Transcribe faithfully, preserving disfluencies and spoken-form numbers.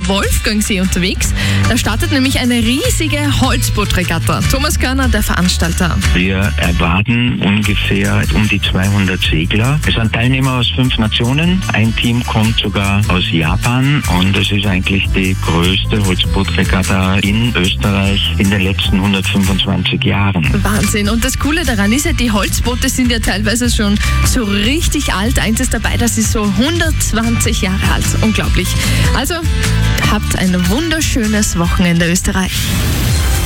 Wolfgangsee unterwegs. Da startet nämlich eine riesige Holzbootregatta. Thomas Körner, der Veranstalter. Wir erwarten ungefähr um die zweihundert Segler. Es sind Teilnehmer aus fünf Nationen. Ein Team kommt sogar aus Japan und es ist eigentlich die größte Holzbootregatta in Österreich in den letzten hundertfünfundzwanzig Jahren. Wahnsinn. Und das Coole daran ist ja, die Holzboote sind ja teilweise schon so richtig alt. Eins ist dabei, das ist so hundertzwanzig Jahre alt. Unglaublich. Also habt ein wunderschönes Wochenende, Österreich.